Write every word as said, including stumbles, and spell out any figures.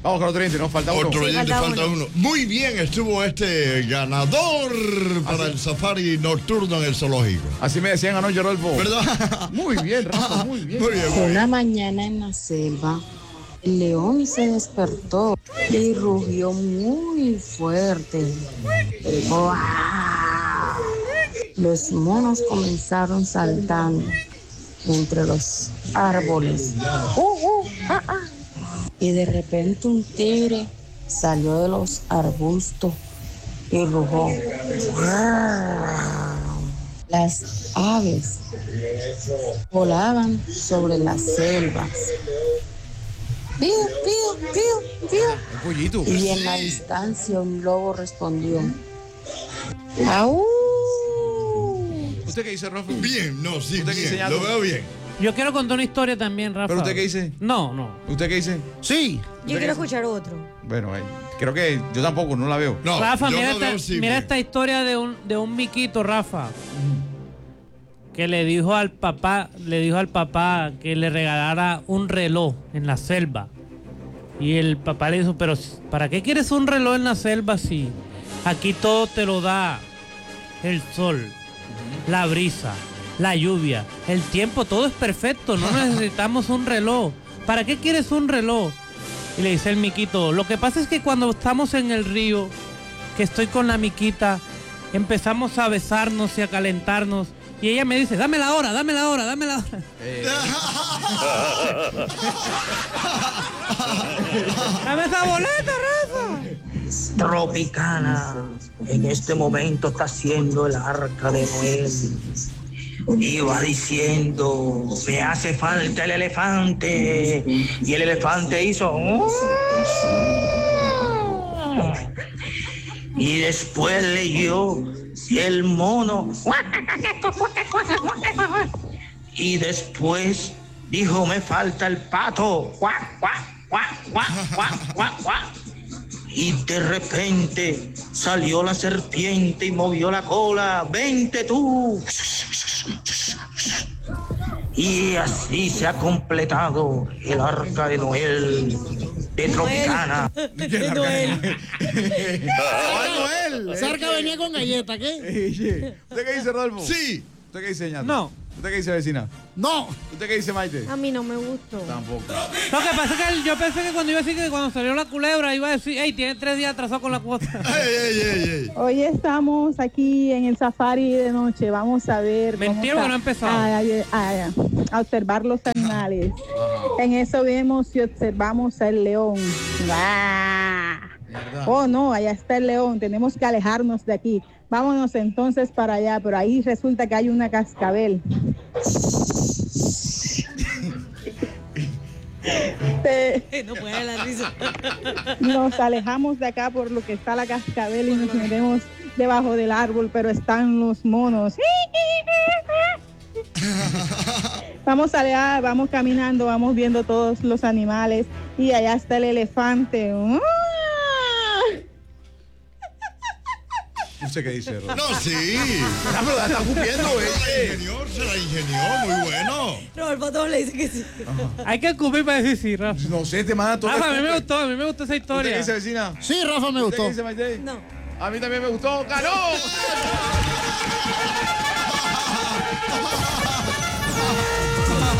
Vamos con otro oyente, nos falta uno. Otro Sí, oyente, falta falta uno. uno. Muy bien estuvo este ganador para el safari nocturno en el zoológico. Así me decían anoche, Rodolfo. ¿Verdad? Muy bien, Rafa, muy bien. Muy bien. muy bien. Una mañana en la selva, el león se despertó y rugió muy fuerte. ¡Guau! Los monos comenzaron saltando entre los árboles. ¡Uh, uh, ah, ah! Y de repente un tigre salió de los arbustos y rugó. Las aves volaban sobre las selvas. ¡Pío, pío, pío, pío! Un pollito. Y en la distancia un lobo respondió. ¡Aú! ¿Usted qué dice, Rafa? Bien, no, sí, ¿Usted qué dice, bien, Ñato? lo veo bien. Yo quiero contar una historia también, Rafa. ¿Pero usted qué dice? No, no. ¿Usted qué dice? Sí. Yo quiero escuchar otro. Bueno, eh, creo que yo tampoco, no la veo. No, Rafa, yo mira, lo esta, veo sí, mira bien. esta historia de un, de un miquito, Rafa. Que le dijo al papá, le dijo al papá que le regalara un reloj en la selva. Y el papá le dijo, pero ¿para qué quieres un reloj en la selva si aquí todo te lo da el sol, la brisa, la lluvia, el tiempo, todo es perfecto, no necesitamos un reloj. ¿Para qué quieres un reloj? Y le dice el miquito, lo que pasa es que cuando estamos en el río, que estoy con la miquita, empezamos a besarnos y a calentarnos. Y ella me dice, dame la hora, dame la hora, dame la hora. Eh, Dame esa boleta, Rafa. Tropicana en este momento está haciendo el arca de Noé. Iba diciendo, me hace falta el elefante. Y el elefante hizo... Y después leyó el mono. Y después dijo, me falta el pato. Y de repente salió la serpiente y movió la cola. ¡Vente tú! Y así se ha completado el arca de Noel de Tropicana. De Noel. ¡Ay, Noel! Cerca venía con galleta, ¿qué? ¿Usted qué dice, Rodolfo? Sí. ¿Usted qué dice, Ñato? No. ¿Usted qué dice, vecina? No. ¿Usted qué dice, Maite? A mí no me gustó. Tampoco. Lo que pasa es que él- yo pensé que cuando iba a decir que cuando salió la culebra iba a decir, hey, tiene tres días atrasado con la cuota. Ey, ey, ey, ey. Hoy estamos aquí en el safari de noche. Vamos a ver. Mentira, vamos que no ha empezado. A, a- a- a observar los animales. En eso vemos y observamos al león. ¡Ah! ¿Verdad? Oh, no, allá está el león. Tenemos que alejarnos de aquí. Vámonos entonces para allá. Pero ahí resulta que hay una cascabel. Te- No puede la risa. Nos alejamos de acá por lo que está la cascabel y nos metemos debajo del árbol, pero están los monos. Vamos allá, vamos caminando, vamos viendo todos los animales y allá está el elefante. ¿Usted qué dice, Rodolfo? No, sí. Ah, pero la está cumpliendo, Se la eh. ingenió, se la ingenió, muy bueno. Rodolfo todo le dice que sí. Hay que escupir para decir sí, Rafa. No sé, te manda todo. Rafa, a mí me gustó, a mí me gustó esa ¿Usted qué historia. dice, vecina? Sí, Rafa, me ¿Usted qué gustó. dice, Maite? No. A mí también me gustó. ¡Ganó!